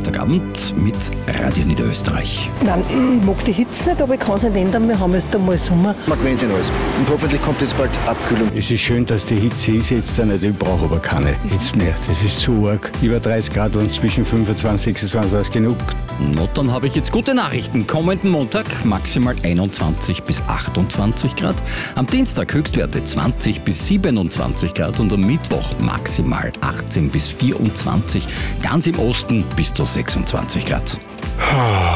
Freitagabend mit Radio Niederösterreich. Nein, ich mag die Hitze nicht, aber ich kann es nicht ändern. Wir haben jetzt einmal Sommer. Man gewöhnt sich alles. Und hoffentlich kommt jetzt bald Abkühlung. Es ist schön, dass die Hitze ist jetzt nicht. Ich brauche aber keine Hitze mehr. Das ist zu arg. Über 30 Grad und zwischen 25 und 26 war es genug. No, dann habe ich jetzt gute Nachrichten. Kommenden Montag maximal 21 bis 28 Grad. Am Dienstag Höchstwerte 20 bis 27 Grad und am Mittwoch maximal 18 bis 24. Ganz im Osten bis zu 26 Grad.